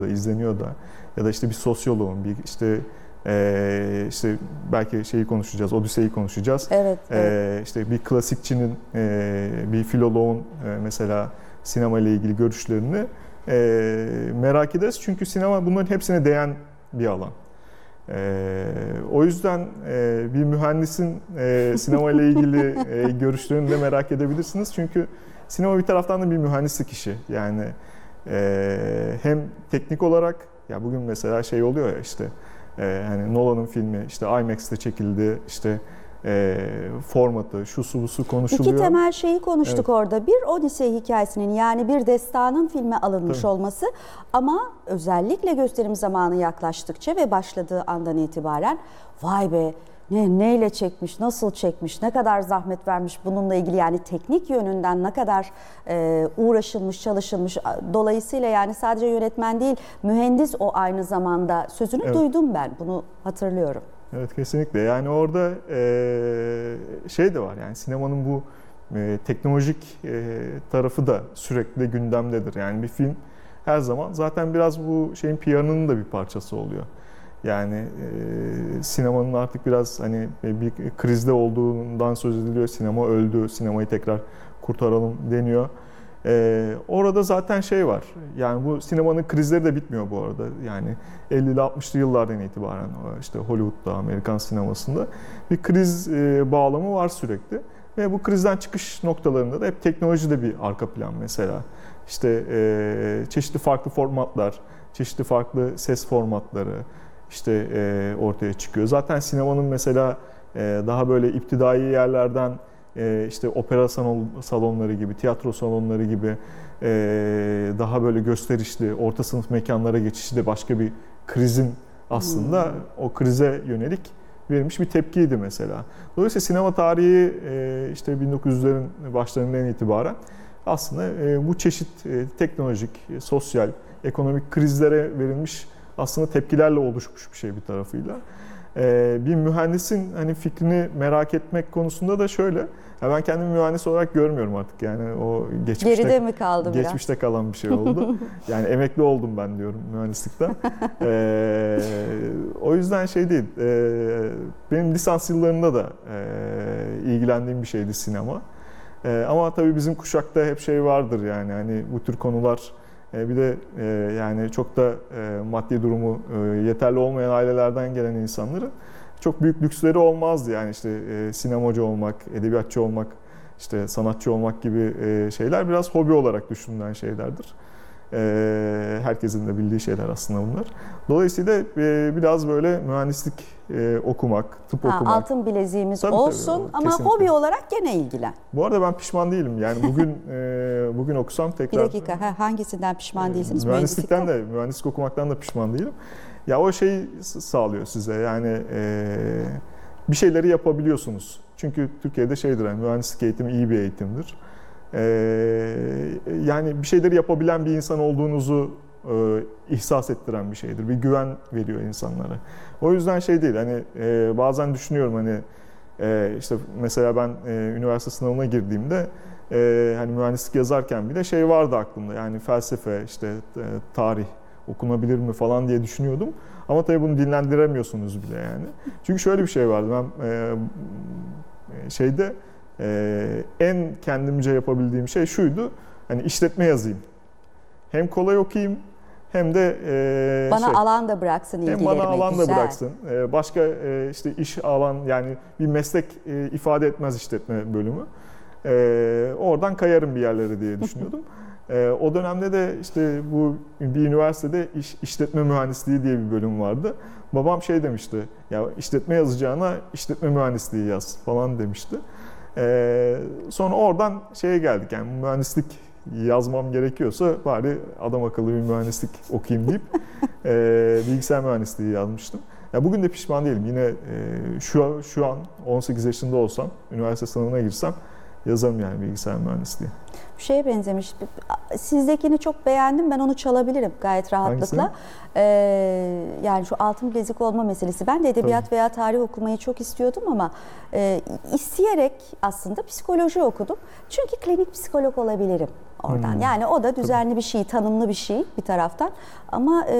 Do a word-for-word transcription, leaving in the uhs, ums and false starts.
izleniyor da ya da işte bir sosyoloğun, bir işte e, işte belki şeyi konuşacağız, Odisei'yi konuşacağız. Evet, E, evet. işte bir klasikçinin, e, bir filoloğun e, mesela sinema ile ilgili görüşlerini e, merak ederiz. Çünkü sinema bunların hepsine değen bir alan. Ee, o yüzden e, bir mühendisin e, sinema ile ilgili e, görüşlerini de merak edebilirsiniz. Çünkü sinema bir taraftan da bir mühendislik işi. Yani e, hem teknik olarak, ya bugün mesela şey oluyor ya işte e, hani Nolan'ın filmi işte IMAX'te çekildi, işte e, formatı, şu su bu su konuşuluyor. İki temel şeyi konuştuk Evet. orada. Bir, Odisey hikayesinin, yani bir destanın filme alınmış Tabii. olması, ama özellikle gösterim zamanı yaklaştıkça ve başladığı andan itibaren vay be, ne neyle çekmiş, nasıl çekmiş, ne kadar zahmet vermiş bununla ilgili, yani teknik yönünden ne kadar e, uğraşılmış, çalışılmış. Dolayısıyla yani sadece yönetmen değil, mühendis o aynı zamanda sözünü Evet. duydum ben. Bunu hatırlıyorum. Evet, kesinlikle. Yani orada e, şey de var, yani sinemanın bu e, teknolojik e, tarafı da sürekli gündemdedir. Yani bir film her zaman zaten biraz bu şeyin P R'ının da bir parçası oluyor. Yani e, sinemanın artık biraz hani bir krizde olduğundan söz ediliyor. Sinema öldü, sinemayı tekrar kurtaralım deniyor. Ee, orada zaten şey var, yani bu sinemanın krizleri de bitmiyor bu arada. Yani ellili altmışlı yıllardan itibaren işte Hollywood'da, Amerikan sinemasında bir kriz e, bağlamı var sürekli. Ve bu krizden çıkış noktalarında da hep teknoloji de bir arka plan mesela. İşte e, çeşitli farklı formatlar, çeşitli farklı ses formatları işte e, ortaya çıkıyor. Zaten sinemanın mesela e, daha böyle iptidai yerlerden işte opera salonları gibi, tiyatro salonları gibi daha böyle gösterişli, orta sınıf mekanlara geçişi de başka bir krizin aslında hmm. o krize yönelik verilmiş bir tepkiydi mesela. Dolayısıyla sinema tarihi işte bin dokuz yüzlerin başlarından itibaren aslında bu çeşit teknolojik, sosyal, ekonomik krizlere verilmiş aslında tepkilerle oluşmuş bir şey bir tarafıyla. Bir mühendisin hani fikrini merak etmek konusunda da şöyle, ya ben kendimi mühendis olarak görmüyorum artık, yani o geçmişte, geride mi kaldı biraz? Geçmişte kalan bir şey oldu. Yani emekli oldum ben diyorum mühendislikten. ee, o yüzden şey değil, e, benim lisans yıllarında da e, ilgilendiğim bir şeydi sinema. E, ama tabii bizim kuşakta hep şey vardır, yani hani bu tür konular. Bir de yani çok da maddi durumu yeterli olmayan ailelerden gelen insanların çok büyük lüksleri olmazdı. Yani işte sinemacı olmak, edebiyatçı olmak, işte sanatçı olmak gibi şeyler biraz hobi olarak düşünülen şeylerdir. Herkesin de bildiği şeyler aslında bunlar. Dolayısıyla biraz böyle mühendislik okumak, tıp ha, okumak. Altın bileziğimiz tabii, olsun tabii, ama kesinlikle. Hobi olarak gene ilgilen. Bu arada ben pişman değilim. Yani bugün bugün okusam tekrar... Bir dakika, hangisinden pişman değilsiniz? Mühendislikten de, mühendislik okumaktan da pişman değilim. Ya o şeyi sağlıyor size, yani bir şeyleri yapabiliyorsunuz. Çünkü Türkiye'de şeydir, yani mühendislik eğitimi iyi bir eğitimdir. Yani bir şeyleri yapabilen bir insan olduğunuzu ihsas ettiren bir şeydir. Bir güven veriyor insanlara. O yüzden şey değil, hani bazen düşünüyorum, hani işte mesela ben üniversite sınavına girdiğimde hani mühendislik yazarken bile şey vardı aklımda, yani felsefe, işte tarih okunabilir mi falan diye düşünüyordum. Ama tabii bunu dinlendiremiyorsunuz bile yani. Çünkü şöyle bir şey vardı, ben şeyde en kendimce yapabildiğim şey şuydu, hani işletme yazayım. Hem kolay okuyayım, hem de e, bana şey, alan da bıraksın ilgilerime. Hem bana alan güzel. da bıraksın. E, başka e, işte iş alan, yani bir meslek e, ifade etmez işletme bölümü. E, oradan kayarım bir yerlere diye düşünüyordum. e, o dönemde de işte bu bir üniversitede iş, işletme mühendisliği diye bir bölüm vardı. Babam şey demişti, ya işletme yazacağına işletme mühendisliği yaz falan demişti. E, sonra oradan şeye geldik, yani mühendislik yazmam gerekiyorsa bari adam akıllı bir mühendislik okuyayım deyip e, bilgisayar mühendisliği yazmıştım. Ya bugün de pişman değilim. Yine e, şu şu an on sekiz yaşında olsam, üniversite sınavına girsem yazarım yani bilgisayar mühendisliği. Bir şeye benzemiş. Sizdekini çok beğendim. Ben onu çalabilirim gayet rahatlıkla. Ee, yani şu altın bilezik olma meselesi. Ben de edebiyat Tabii. veya tarih okumayı çok istiyordum ama e, isteyerek aslında psikoloji okudum. Çünkü klinik psikolog olabilirim. oradan. Hmm. Yani o da düzenli bir şey, tanımlı bir şey bir taraftan. Ama